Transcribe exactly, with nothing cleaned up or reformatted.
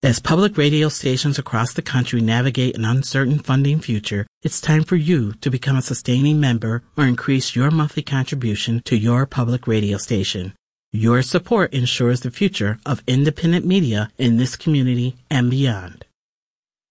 As public radio stations across the country navigate an uncertain funding future, it's time for you to become a sustaining member or increase your monthly contribution to your public radio station. Your support ensures the future of independent media in this community and beyond.